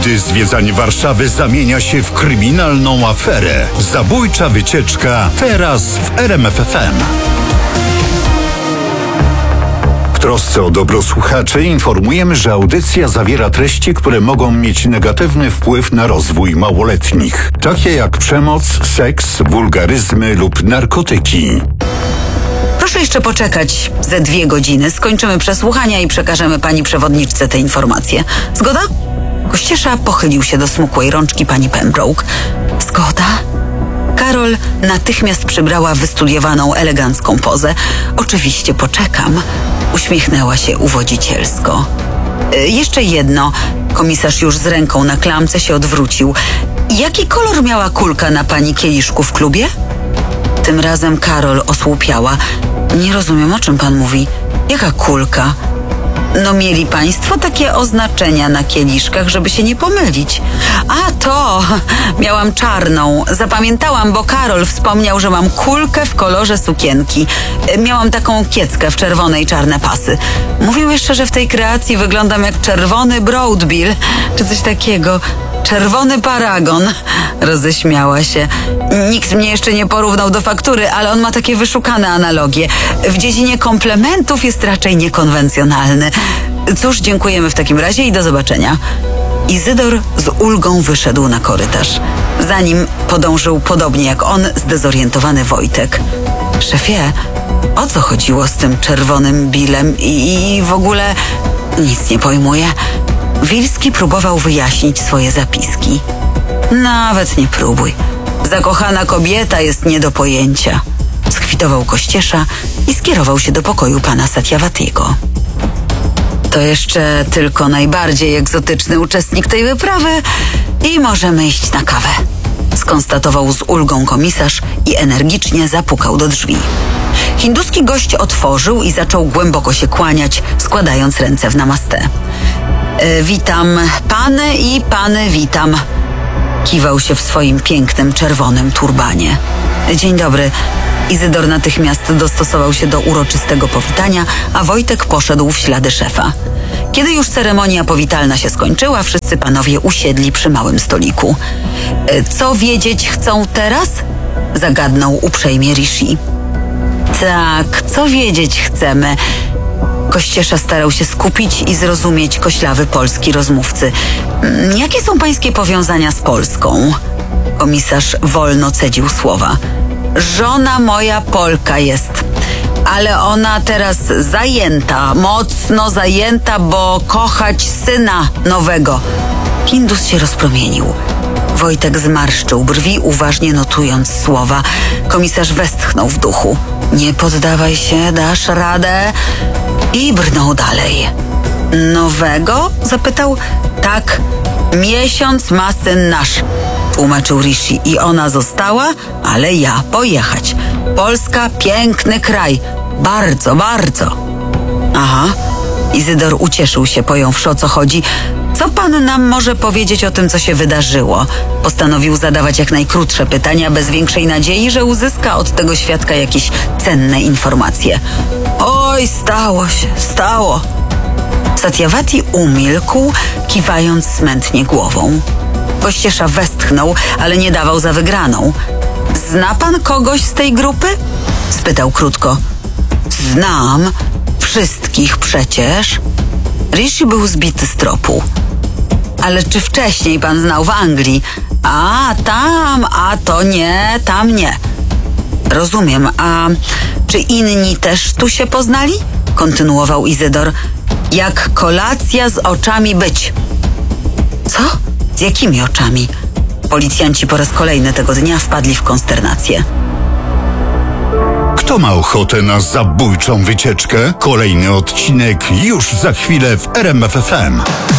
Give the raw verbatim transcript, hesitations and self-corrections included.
gdy zwiedzanie Warszawy zamienia się w kryminalną aferę. Zabójcza wycieczka teraz w R M F F M. W trosce o dobro słuchaczy informujemy, że audycja zawiera treści, które mogą mieć negatywny wpływ na rozwój małoletnich, takie jak przemoc, seks, wulgaryzmy lub narkotyki. Proszę jeszcze poczekać ze dwie godziny. Skończymy przesłuchania i przekażemy pani przewodniczce te informacje. Zgoda? Kościesza pochylił się do smukłej rączki pani Pembroke. Zgoda? Karol natychmiast przybrała wystudiowaną, elegancką pozę. Oczywiście poczekam. Uśmiechnęła się uwodzicielsko. E, jeszcze jedno. Komisarz już z ręką na klamce się odwrócił. Jaki kolor miała kulka na pani kieliszku w klubie? Tym razem Karol osłupiała. Nie rozumiem, o czym pan mówi. Jaka kulka? No mieli państwo takie oznaczenia na kieliszkach, żeby się nie pomylić. A to, miałam czarną. Zapamiętałam, bo Karol wspomniał, że mam kulkę w kolorze sukienki. Miałam taką kieckę w czerwone i czarne pasy. Mówił jeszcze, że w tej kreacji wyglądam jak czerwony Broadbill, czy coś takiego. Czerwony paragon. Roześmiała się. Nikt mnie jeszcze nie porównał do faktury, ale on ma takie wyszukane analogie. W dziedzinie komplementów jest raczej niekonwencjonalny. Cóż, dziękujemy w takim razie i do zobaczenia. Izydor z ulgą wyszedł na korytarz. Za nim podążył podobnie jak on zdezorientowany Wojtek. Szefie, o co chodziło z tym czerwonym bilem i, i w ogóle nic nie pojmuję. Wilski próbował wyjaśnić swoje zapiski. Nawet nie próbuj. Zakochana kobieta jest nie do pojęcia. Skwitował Kościesza i skierował się do pokoju pana Satyawatiego. To jeszcze tylko najbardziej egzotyczny uczestnik tej wyprawy i możemy iść na kawę. Skonstatował z ulgą komisarz i energicznie zapukał do drzwi. Hinduski gość otworzył i zaczął głęboko się kłaniać, składając ręce w namaste. E, witam pany i pany witam. Kiwał się w swoim pięknym czerwonym turbanie. Dzień dobry. Izydor natychmiast dostosował się do uroczystego powitania, a Wojtek poszedł w ślady szefa. Kiedy już ceremonia powitalna się skończyła, wszyscy panowie usiedli przy małym stoliku. E, co wiedzieć chcą teraz? Zagadnął uprzejmie Rishi. Tak, co wiedzieć chcemy? Kościesza starał się skupić i zrozumieć koślawy polski rozmówcy. Jakie są pańskie powiązania z Polską? Komisarz wolno cedził słowa. Żona moja Polka jest, ale ona teraz zajęta, mocno zajęta, bo kochać syna nowego. Hindus się rozpromienił. Wojtek zmarszczył brwi, uważnie notując słowa. Komisarz westchnął w duchu. Nie poddawaj się, dasz radę. I brnął dalej. Nowego? Zapytał. Tak, miesiąc ma syn nasz, tłumaczył Rishi. I ona została, ale ja pojechać. Polska, piękny kraj. Bardzo, bardzo. Aha. Izydor ucieszył się, pojąwszy, o co chodzi. Co pan nam może powiedzieć o tym, co się wydarzyło? Postanowił zadawać jak najkrótsze pytania, bez większej nadziei, że uzyska od tego świadka jakieś cenne informacje. Oj, stało się, stało. Satyawati umilkł, kiwając smętnie głową. Kościesza westchnął, ale nie dawał za wygraną. Zna pan kogoś z tej grupy? Spytał krótko. Znam. Wszystkich przecież. Rishi był zbity z tropu. Ale czy wcześniej pan znał w Anglii? A, tam, a to nie, tam nie. Rozumiem, a czy inni też tu się poznali? Kontynuował Izydor. Jak kolacja z oczami być. Co? Z jakimi oczami? Policjanci po raz kolejny tego dnia wpadli w konsternację. Kto ma ochotę na zabójczą wycieczkę? Kolejny odcinek już za chwilę w R M F F M.